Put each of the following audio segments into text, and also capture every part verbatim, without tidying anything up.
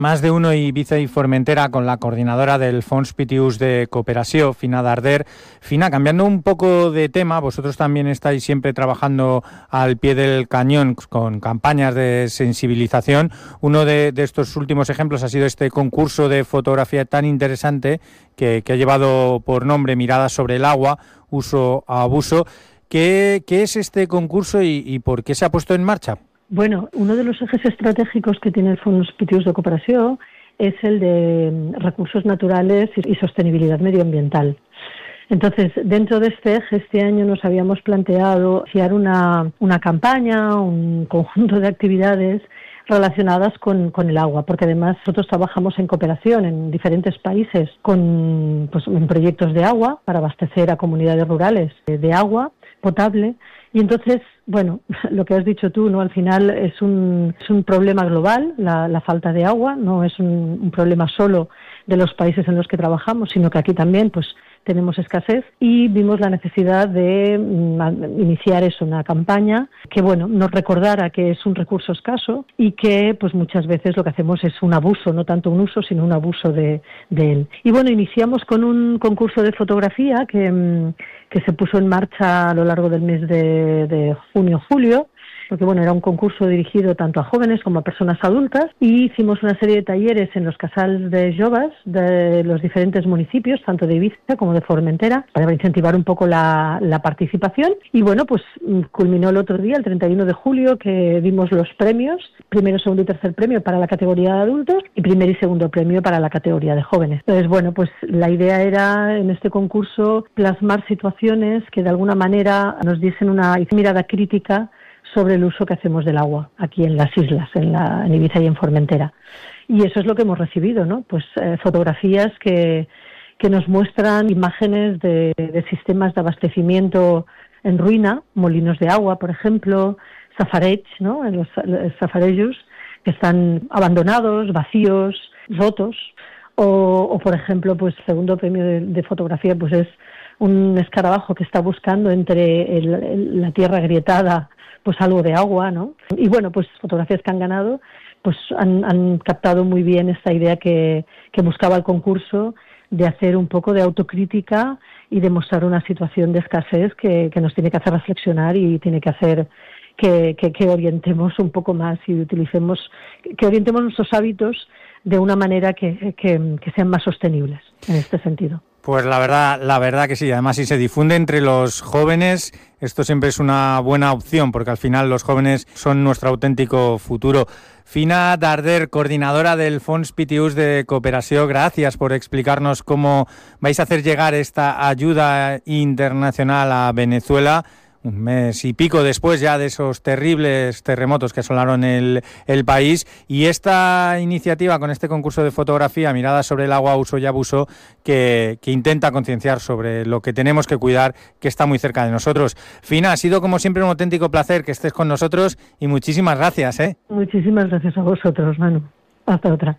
Más de uno Ibiza i Formentera con la coordinadora del Fons Pitiús de Cooperació, Fina Darder. Fina, cambiando un poco de tema, vosotros también estáis siempre trabajando al pie del cañón con campañas de sensibilización. Uno de, de estos últimos ejemplos ha sido este concurso de fotografía tan interesante que, que ha llevado por nombre Miradas sobre el agua, uso a abuso. ¿Qué, qué es este concurso y, y por qué se ha puesto en marcha? Bueno, uno de los ejes estratégicos que tiene el Fons Pitiús de Cooperació es el de recursos naturales y sostenibilidad medioambiental. Entonces, dentro de este eje, este año nos habíamos planteado iniciar una, una campaña, un conjunto de actividades relacionadas con, con el agua, porque además nosotros trabajamos en cooperación en diferentes países con pues, en proyectos de agua para abastecer a comunidades rurales de agua potable. Y entonces, bueno, lo que has dicho tú, ¿no? Al final es un, es un problema global, la, la falta de agua, no es un, un problema solo de los países en los que trabajamos, sino que aquí también, pues, tenemos escasez y vimos la necesidad de mm, iniciar eso, una campaña que, bueno, nos recordara que es un recurso escaso y que, pues, muchas veces lo que hacemos es un abuso, no tanto un uso, sino un abuso de, de él. Y, bueno, iniciamos con un concurso de fotografía que, mm, que se puso en marcha a lo largo del mes de, de junio-julio, porque bueno, era un concurso dirigido tanto a jóvenes como a personas adultas, y hicimos una serie de talleres en los casals de joves de los diferentes municipios, tanto de Ibiza como de Formentera, para incentivar un poco la, la participación. Y bueno, pues culminó el otro día, el treinta y uno de julio, que dimos los premios, primero, segundo y tercer premio para la categoría de adultos y primer y segundo premio para la categoría de jóvenes. Entonces, bueno, pues la idea era en este concurso plasmar situaciones que de alguna manera nos diesen una mirada crítica sobre el uso que hacemos del agua aquí en las islas, en, la, en Ibiza y en Formentera. Y eso es lo que hemos recibido, ¿no? Pues eh, fotografías que, que nos muestran imágenes de, de sistemas de abastecimiento en ruina, molinos de agua, por ejemplo, safareig, ¿no? En los, los safarejos que están abandonados, vacíos, rotos, o, o por ejemplo, pues segundo premio de, de fotografía, pues es un escarabajo que está buscando entre el, el, la tierra agrietada pues algo de agua, ¿no? Y bueno, pues fotografías que han ganado, pues han, han captado muy bien esta idea que, que buscaba el concurso de hacer un poco de autocrítica y de mostrar una situación de escasez que, que nos tiene que hacer reflexionar y tiene que hacer que, que, que orientemos un poco más y utilicemos, que orientemos nuestros hábitos de una manera que, que, que sean más sostenibles en este sentido. Pues la verdad, la verdad que sí. Además, si se difunde entre los jóvenes, esto siempre es una buena opción, porque al final los jóvenes son nuestro auténtico futuro. Fina Darder, coordinadora del Fons Pitiús de Cooperació, gracias por explicarnos cómo vais a hacer llegar esta ayuda internacional a Venezuela. Un mes y pico después ya de esos terribles terremotos que asolaron el, el país, y esta iniciativa con este concurso de fotografía Miradas sobre el agua, uso y abuso, que, que intenta concienciar sobre lo que tenemos que cuidar, que está muy cerca de nosotros. Fina, ha sido como siempre un auténtico placer que estés con nosotros y muchísimas gracias, ¿eh? Muchísimas gracias a vosotros, Manu. Hasta otra.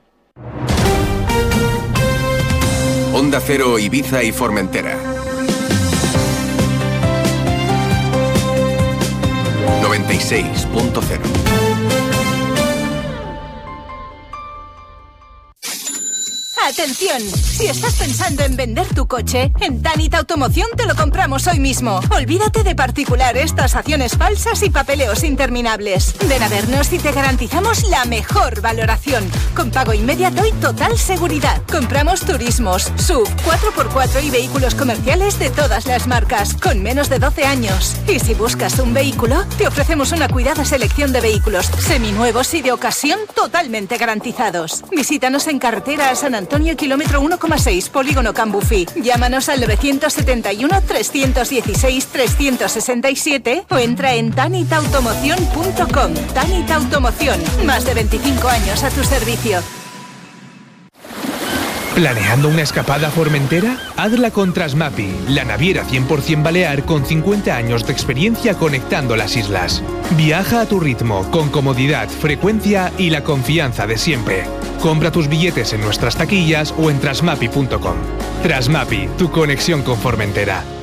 Onda Cero, Ibiza y Formentera. noventa y seis punto cero. ¡Atención! Si estás pensando en vender tu coche, en Tanit Automoción te lo compramos hoy mismo. Olvídate de particulares, tasaciones falsas y papeleos interminables. Ven a vernos y te garantizamos la mejor valoración. Con pago inmediato y total seguridad. Compramos turismos, S U V, cuatro por cuatro y vehículos comerciales de todas las marcas, con menos de doce años. Y si buscas un vehículo, te ofrecemos una cuidada selección de vehículos seminuevos y de ocasión totalmente garantizados. Visítanos en carretera a San Antonio, kilómetro uno coma seis, Polígono Cambufí. Llámanos al nueve uno uno, tres uno seis, tres seis siete o entra en tanit automoción punto com. Tanit Automoción, más de veinticinco años a tu servicio. ¿Planeando una escapada a Formentera? Hazla con Trasmapi, la naviera cien por ciento balear con cincuenta años de experiencia conectando las islas. Viaja a tu ritmo, con comodidad, frecuencia y la confianza de siempre. Compra tus billetes en nuestras taquillas o en trasmapi punto com. Trasmapi, tu conexión con Formentera.